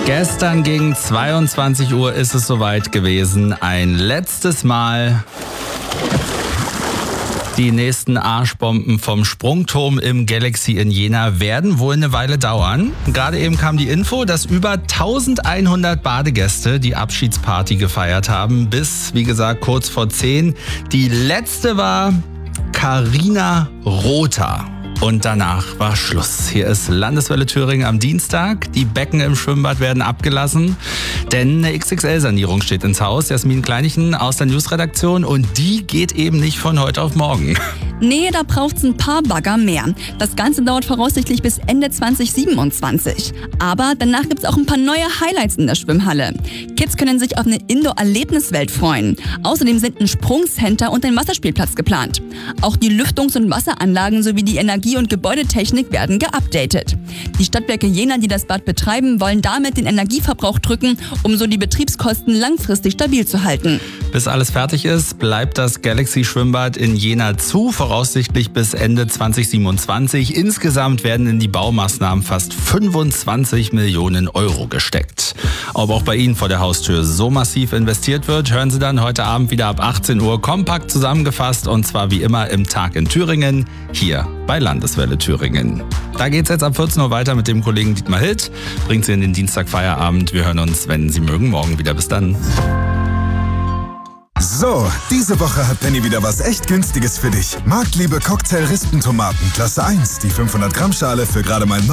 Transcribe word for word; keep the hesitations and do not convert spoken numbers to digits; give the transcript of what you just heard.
Gestern gegen zweiundzwanzig Uhr ist es soweit gewesen. Ein letztes Mal. Die nächsten Arschbomben vom Sprungturm im Galaxy in Jena werden wohl eine Weile dauern. Gerade eben kam die Info, dass über eintausendeinhundert Badegäste die Abschiedsparty gefeiert haben. Bis, wie gesagt, kurz vor zehn. Die letzte war Carina Rother. Und danach war Schluss. Hier ist Landeswelle Thüringen am Dienstag. Die Becken im Schwimmbad werden abgelassen, denn eine X X L-Sanierung steht ins Haus. Jasmin Kleinichen aus der Newsredaktion, und die geht eben nicht von heute auf morgen. Nee, da braucht's ein paar Bagger mehr. Das Ganze dauert voraussichtlich bis Ende zwanzig siebenundzwanzig. Aber danach gibt's auch ein paar neue Highlights in der Schwimmhalle. Kids können sich auf eine Indoor-Erlebniswelt freuen. Außerdem sind ein Sprungcenter und ein Wasserspielplatz geplant. Auch die Lüftungs- und Wasseranlagen sowie die Energie- und Gebäudetechnik werden geupdatet. Die Stadtwerke Jena, die das Bad betreiben, wollen damit den Energieverbrauch drücken, um so die Betriebskosten langfristig stabil zu halten. Bis alles fertig ist, bleibt das Galaxy-Schwimmbad in Jena zu, voraussichtlich bis Ende zwanzig siebenundzwanzig. Insgesamt werden in die Baumaßnahmen fast fünfundzwanzig Millionen Euro gesteckt. Ob auch bei Ihnen vor der Haustür so massiv investiert wird, hören Sie dann heute Abend wieder ab achtzehn Uhr kompakt zusammengefasst, und zwar wie immer im Tag in Thüringen, hier bei Landeswelle Thüringen. Da geht's jetzt ab vierzehn Uhr weiter mit dem Kollegen Dietmar Hild. Bringt Sie in den Dienstagfeierabend. Wir hören uns, wenn Sie mögen, morgen wieder. Bis dann. So, diese Woche hat Penny wieder was echt Günstiges für dich. Marktliebe Cocktail-Rispentomaten, Klasse eins, die fünfhundert Gramm Schale für gerade mal